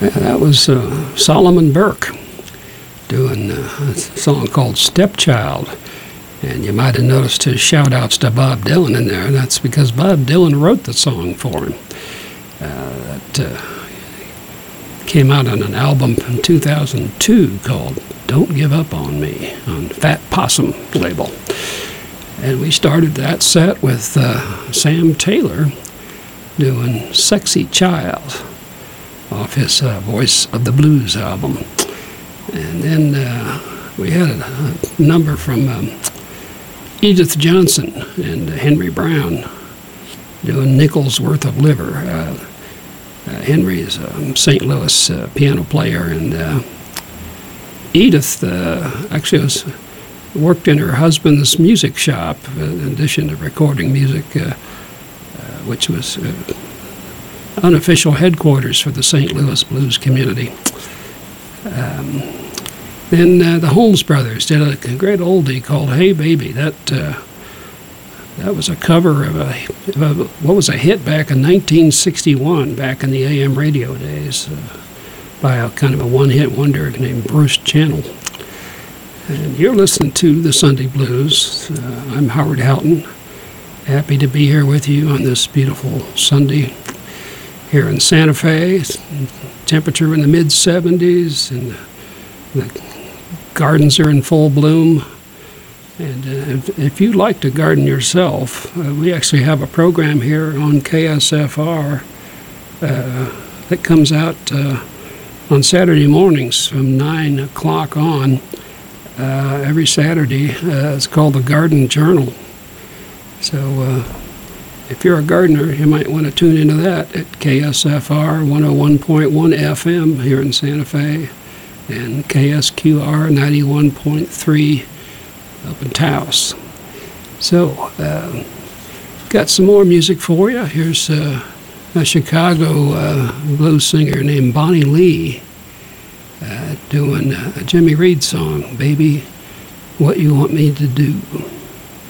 That was Solomon Burke doing a song called Stepchild. And you might have noticed his shout-outs to Bob Dylan in there. That's because Bob Dylan wrote the song for him. That came out on an album in 2002 called Don't Give Up on Me on Fat Possum label. And we started that set with Sam Taylor doing Sexy Child off his Voice of the Blues album. And then we had a number from Edith Johnson and Henry Brown doing Nickel's Worth of Liver. Henry is a St. Louis piano player, and Edith actually worked in her husband's music shop in addition to recording music, which was unofficial headquarters for the St. Louis blues community. Then the Holmes Brothers did a great oldie called "Hey Baby." That was a cover of what was a hit back in 1961, back in the AM radio days, by a kind of a one-hit wonder named Bruce Channel. And you're listening to the Sunday Blues. I'm Howard Houghton. Happy to be here with you on this beautiful Sunday here in Santa Fe. Temperature in the mid-70s, and the gardens are in full bloom. And if you'd like to garden yourself, we actually have a program here on KSFR that comes out on Saturday mornings from 9 o'clock on every Saturday. It's called the Garden Journal. So if you're a gardener, you might want to tune into that at KSFR 101.1 FM here in Santa Fe and KSQR 91.3 up in Taos. So, got some more music for you. Here's a Chicago blues singer named Bonnie Lee doing a Jimmy Reed song, "Baby, What You Want Me to Do."